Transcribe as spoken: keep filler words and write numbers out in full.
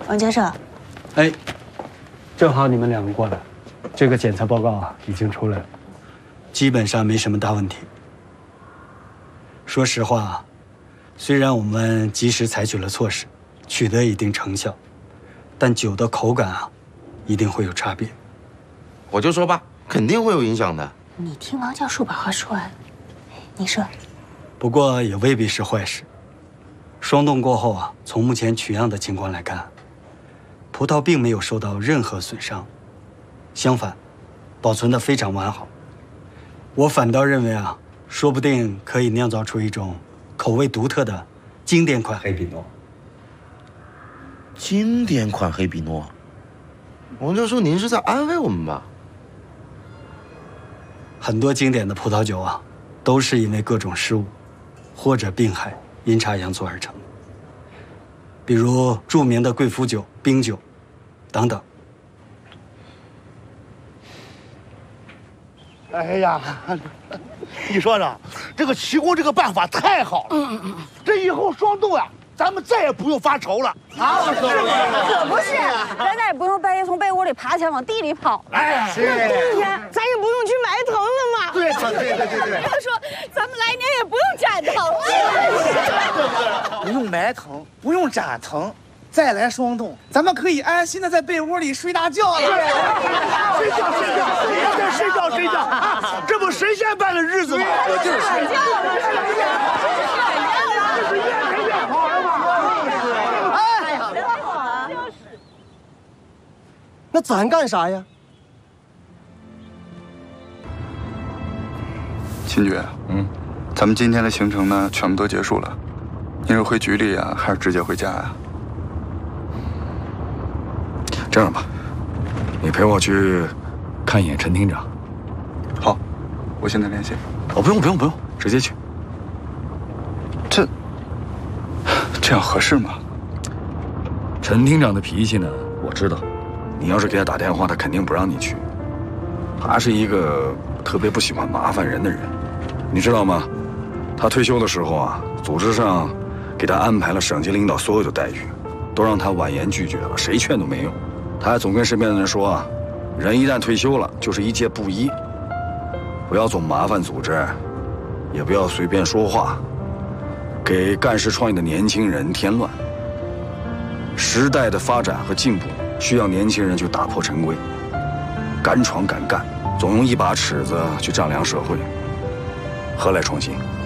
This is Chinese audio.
王教授， 哎，正好你们两个过来，这个检测报告啊已经出来了，基本上没什么大问题。说实话，虽然我们及时采取了措施，取得一定成效，但酒的口感啊，一定会有差别。 我就说吧，肯定会有影响的。 你听王教授把话说完，你说。 不过也未必是坏事。霜冻过后啊，从目前取样的情况来看，葡萄并没有受到任何损伤，相反，保存得非常完好。我反倒认为啊，说不定可以酿造出一种口味独特的经典款黑皮诺。 经典款黑皮诺，王教授，您是在安慰我们吧？ 很多经典的葡萄酒啊，都是因为各种失误或者病害阴差阳错而成，比如著名的贵腐酒、冰酒等等。 哎呀，你说说，这个启功这个办法太好了，嗯嗯，这以后霜冻呀，咱们再也不用发愁了啊！ 可不是，咱再也不用半夜从被窝里爬起来往地里跑了。 哎， 那冬天咱也不用去埋藤了嘛。 对对对对对。 他说，咱们来年也不用斩藤了。 不用埋藤，不用斩藤。再来霜冻，咱们可以安心的在被窝里睡大觉了。 睡觉睡觉，再睡觉睡觉啊！这不神仙般的日子吗？我就是睡觉了，睡觉了，这是越来越好了嘛。 哎， 真好啊！ 那咱干啥呀？ 秦局，嗯，咱们今天的行程呢，全部都结束了。你是回局里呀，还是直接回家呀？ 这样吧，你陪我去看一眼陈厅长。 好，我现在联系。 哦，不用不用不用，直接去。 这这样合适吗？ 陈厅长的脾气呢，我知道。你要是给他打电话，他肯定不让你去。他是一个特别不喜欢麻烦人的人，你知道吗？他退休的时候啊，组织上给他安排了省级领导所有的待遇，都让他婉言拒绝了，谁劝都没用。他还总跟身边的人说啊，人一旦退休了，就是一介布衣，不要总麻烦组织，也不要随便说话，给干事创业的年轻人添乱。时代的发展和进步需要年轻人去打破陈规，敢闯敢干，总用一把尺子去丈量社会，何来创新？